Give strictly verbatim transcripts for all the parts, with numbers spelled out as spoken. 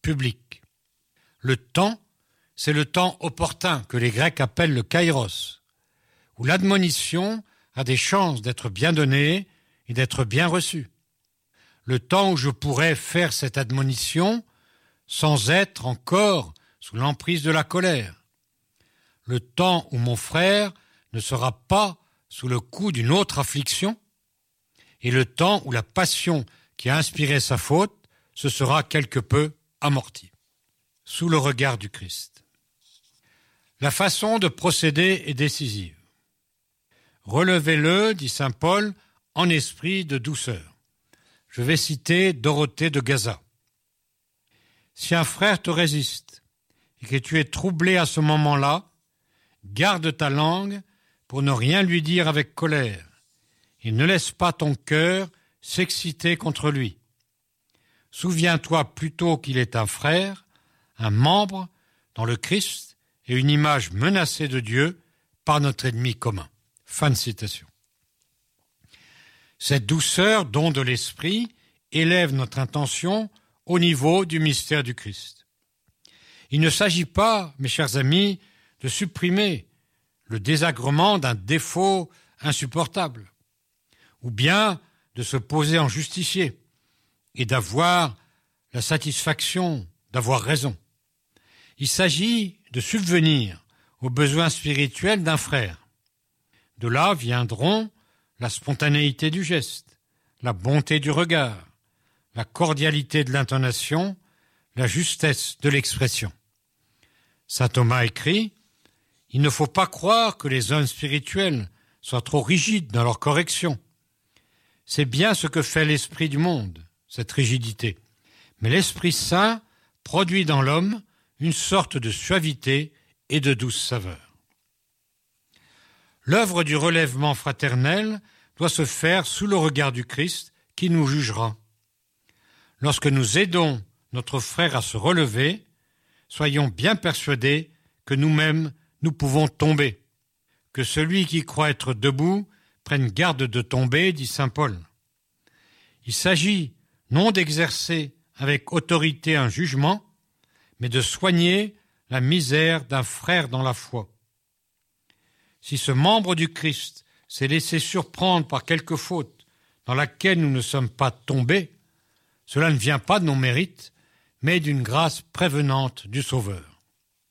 public. Le temps, c'est le temps opportun que les Grecs appellent le kairos, où l'admonition a des chances d'être bien donnée et d'être bien reçue. Le temps où je pourrais faire cette admonition sans être encore sous l'emprise de la colère. Le temps où mon frère ne sera pas sous le coup d'une autre affliction, et le temps où la passion qui a inspiré sa faute se sera quelque peu amortie, sous le regard du Christ. La façon de procéder est décisive. Relevez-le, dit saint Paul, en esprit de douceur. Je vais citer Dorothée de Gaza. Si un frère te résiste et que tu es troublé à ce moment-là, garde ta langue pour ne rien lui dire avec colère et ne laisse pas ton cœur s'exciter contre lui. Souviens-toi plutôt qu'il est un frère, un membre dans le Christ et une image menacée de Dieu par notre ennemi commun. Fin de citation. Cette douceur, don de l'esprit, élève notre intention au niveau du mystère du Christ. Il ne s'agit pas, mes chers amis, de supprimer le désagrément d'un défaut insupportable, ou bien de se poser en justicier et d'avoir la satisfaction d'avoir raison. Il s'agit de subvenir aux besoins spirituels d'un frère. De là viendront la spontanéité du geste, la bonté du regard, la cordialité de l'intonation, la justesse de l'expression. Saint Thomas écrit « Il ne faut pas croire que les hommes spirituels soient trop rigides dans leur correction. C'est bien ce que fait l'esprit du monde, cette rigidité. Mais l'Esprit Saint produit dans l'homme une sorte de suavité et de douce saveur. » L'œuvre du relèvement fraternel doit se faire sous le regard du Christ qui nous jugera. Lorsque nous aidons notre frère à se relever, soyons bien persuadés que nous-mêmes, nous pouvons tomber. Que celui qui croit être debout prenne garde de tomber, dit saint Paul. Il s'agit non d'exercer avec autorité un jugement, mais de soigner la misère d'un frère dans la foi. Si ce membre du Christ s'est laissé surprendre par quelque faute dans laquelle nous ne sommes pas tombés, cela ne vient pas de nos mérites, mais d'une grâce prévenante du Sauveur.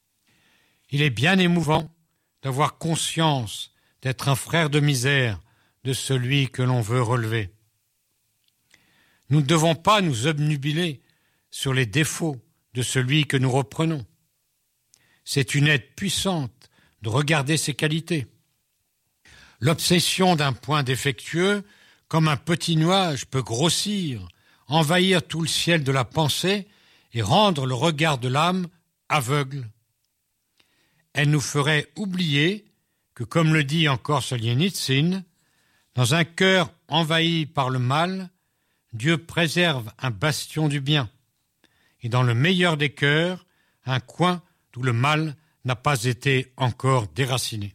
Il est bien émouvant d'avoir conscience d'être un frère de misère de celui que l'on veut relever. Nous ne devons pas nous obnubiler sur les défauts de celui que nous reprenons. C'est une aide puissante de regarder ses qualités. L'obsession d'un point défectueux, comme un petit nuage, peut grossir, envahir tout le ciel de la pensée et rendre le regard de l'âme aveugle. Elle nous ferait oublier que, comme le dit encore Solzhenitsyn, dans un cœur envahi par le mal, Dieu préserve un bastion du bien, et dans le meilleur des cœurs, un coin d'où le mal n'a pas été encore déraciné.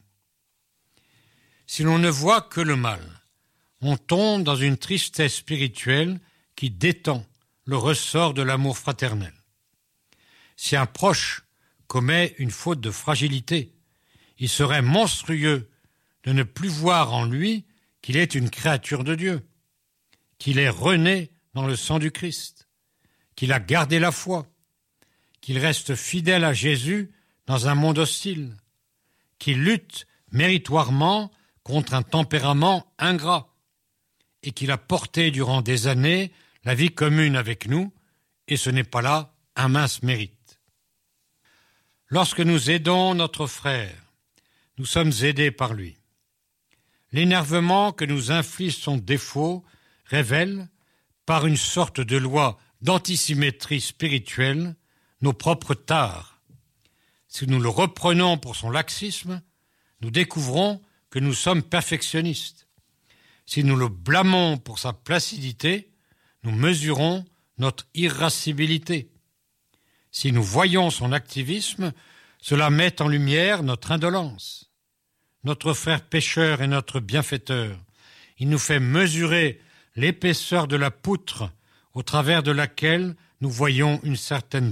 Si l'on ne voit que le mal, on tombe dans une tristesse spirituelle qui détend le ressort de l'amour fraternel. Si un proche commet une faute de fragilité, il serait monstrueux de ne plus voir en lui qu'il est une créature de Dieu, qu'il est rené dans le sang du Christ, qu'il a gardé la foi, qu'il reste fidèle à Jésus dans un monde hostile, qu'il lutte méritoirement contre un tempérament ingrat et qu'il a porté durant des années la vie commune avec nous, et ce n'est pas là un mince mérite. Lorsque nous aidons notre frère, nous sommes aidés par lui. L'énervement que nous inflige son défaut révèle, par une sorte de loi d'antisymétrie spirituelle, nos propres tares. Si nous le reprenons pour son laxisme, nous découvrons que nous sommes perfectionnistes. Si nous le blâmons pour sa placidité, nous mesurons notre irascibilité. Si nous voyons son activisme, cela met en lumière notre indolence. Notre frère pécheur est notre bienfaiteur. Il nous fait mesurer l'épaisseur de la poutre au travers de laquelle nous voyons une certaine